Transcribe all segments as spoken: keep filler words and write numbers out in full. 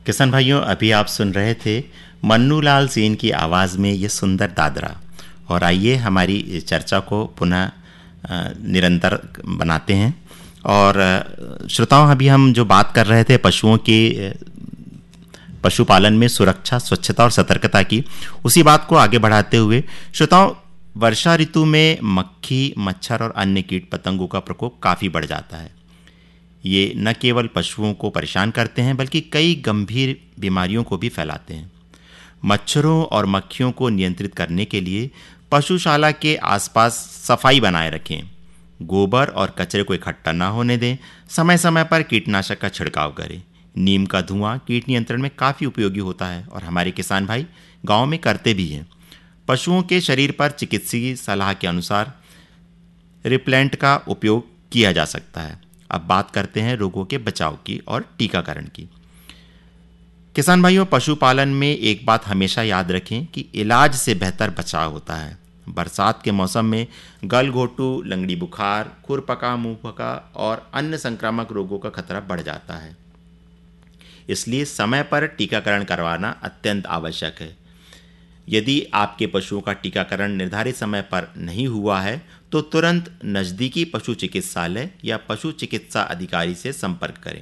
किसान भाइयों, अभी आप सुन रहे थे मन्नू लाल सेन की आवाज़ में ये सुंदर दादरा। और आइए हमारी चर्चा को पुनः निरंतर बनाते हैं। और श्रोताओं, अभी हम जो बात कर रहे थे पशुओं के पशुपालन में सुरक्षा, स्वच्छता और सतर्कता की, उसी बात को आगे बढ़ाते हुए श्रोताओं, वर्षा ऋतु में मक्खी, मच्छर और अन्य कीट पतंगों का प्रकोप काफ़ी बढ़ जाता है। ये न केवल पशुओं को परेशान करते हैं बल्कि कई गंभीर बीमारियों को भी फैलाते हैं। मच्छरों और मक्खियों को नियंत्रित करने के लिए पशुशाला के आसपास सफाई बनाए रखें, गोबर और कचरे को इकट्ठा न होने दें, समय समय पर कीटनाशक का छिड़काव करें। नीम का धुआं कीट नियंत्रण में काफ़ी उपयोगी होता है और हमारे किसान भाई गांव में करते भी हैं। पशुओं के शरीर पर चिकित्सकीय सलाह के अनुसार रिप्लेंट का उपयोग किया जा सकता है। अब बात करते हैं रोगों के बचाव की और टीकाकरण की। किसान भाइयों, पशुपालन में एक बात हमेशा याद रखें कि इलाज से बेहतर बचाव होता है। बरसात के मौसम में गलघोटू, लंगड़ी बुखार, खुरपका, मुंहपका और अन्य संक्रामक रोगों का खतरा बढ़ जाता है। इसलिए समय पर टीकाकरण करवाना अत्यंत आवश्यक है। यदि आपके पशुओं का टीकाकरण निर्धारित समय पर नहीं हुआ है तो तुरंत नज़दीकी पशु चिकित्सालय या पशु चिकित्सा अधिकारी से संपर्क करें।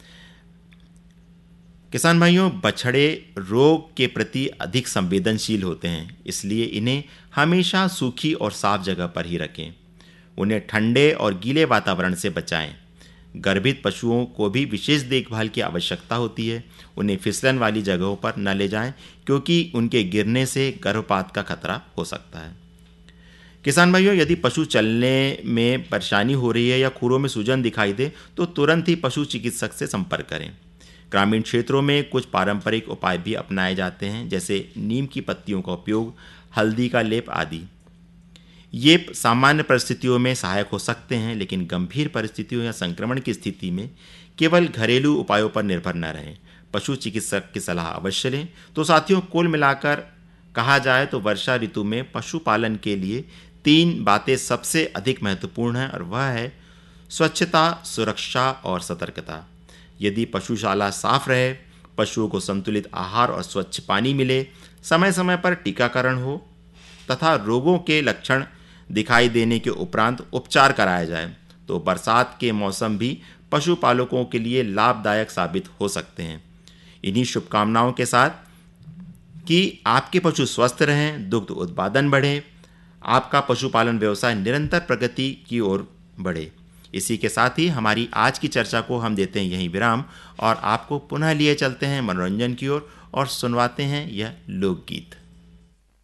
किसान भाइयों, बछड़े रोग के प्रति अधिक संवेदनशील होते हैं, इसलिए इन्हें हमेशा सूखी और साफ जगह पर ही रखें। उन्हें ठंडे और गीले वातावरण से बचाएं। गर्भित पशुओं को भी विशेष देखभाल की आवश्यकता होती है। उन्हें फिसलन वाली जगहों पर न ले जाएं क्योंकि उनके गिरने से गर्भपात का खतरा हो सकता है। किसान भाइयों, यदि पशु चलने में परेशानी हो रही है या खुरों में सूजन दिखाई दे तो तुरंत ही पशु चिकित्सक से संपर्क करें। ग्रामीण क्षेत्रों में कुछ पारंपरिक उपाय भी अपनाए जाते हैं, जैसे नीम की पत्तियों का उपयोग, हल्दी का लेप आदि। ये सामान्य परिस्थितियों में सहायक हो सकते हैं, लेकिन गंभीर परिस्थितियों या संक्रमण की स्थिति में केवल घरेलू उपायों पर निर्भर न रहें, पशु चिकित्सक की सलाह अवश्य लें। तो साथियों, कुल मिलाकर कहा जाए तो वर्षा ऋतु में पशुपालन के लिए तीन बातें सबसे अधिक महत्वपूर्ण हैं, और वह है स्वच्छता, सुरक्षा और सतर्कता। यदि पशुशाला साफ रहे, पशुओं को संतुलित आहार और स्वच्छ पानी मिले, समय समय पर टीकाकरण हो तथा रोगों के लक्षण दिखाई देने के उपरांत उपचार कराया जाए, तो बरसात के मौसम भी पशुपालकों के लिए लाभदायक साबित हो सकते हैं। इन्हीं शुभकामनाओं के साथ कि आपके पशु स्वस्थ रहें, दुग्ध उत्पादन बढ़े, आपका पशुपालन व्यवसाय निरंतर प्रगति की ओर बढ़े। इसी के साथ ही हमारी आज की चर्चा को हम देते हैं यहीं विराम और आपको पुनः लिए चलते हैं मनोरंजन की ओर और सुनवाते हैं यह लोकगीत।